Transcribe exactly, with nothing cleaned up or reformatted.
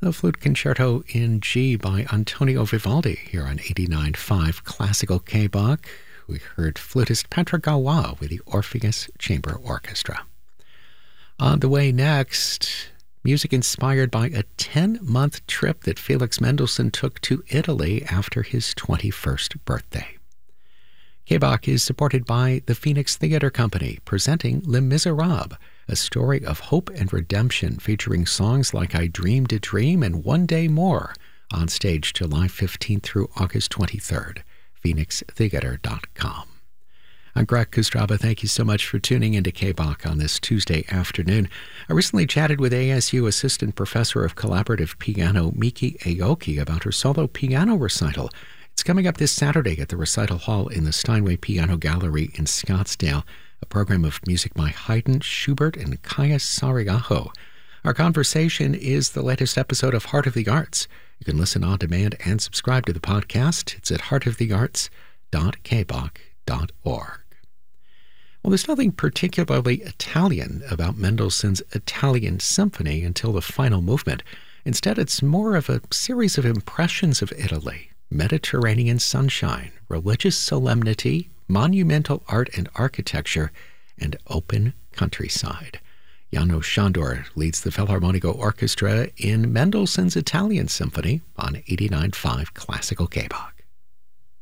The Flute Concerto in G by Antonio Vivaldi here on eighty-nine point five Classical K-Bach. We heard flutist Patrick Galois with the Orpheus Chamber Orchestra. On the way next, music inspired by a ten-month trip that Felix Mendelssohn took to Italy after his twenty-first birthday. K-Bach is supported by the Phoenix Theatre Company, presenting Les Miserables, a story of hope and redemption featuring songs like I Dreamed a Dream and One Day More, on stage July fifteenth through August twenty-third, phoenix theatre dot com. I'm Greg Kostraba. Thank you so much for tuning into K-Bach on this Tuesday afternoon. I recently chatted with A S U Assistant Professor of Collaborative Piano Miki Aoki about her solo piano recital. It's coming up this Saturday at the Recital Hall in the Steinway Piano Gallery in Scottsdale, a program of music by Haydn, Schubert, and Kaya Sariaho. Our conversation is the latest episode of Heart of the Arts. You can listen on demand and subscribe to the podcast. It's at heart of the arts dot k bach dot org. Well, there's nothing particularly Italian about Mendelssohn's Italian Symphony until the final movement. Instead, it's more of a series of impressions of Italy: Mediterranean sunshine, religious solemnity, monumental art and architecture, and open countryside. János Sándor leads the Philharmonico Orchestra in Mendelssohn's Italian Symphony on eighty-nine point five Classical K-Bach.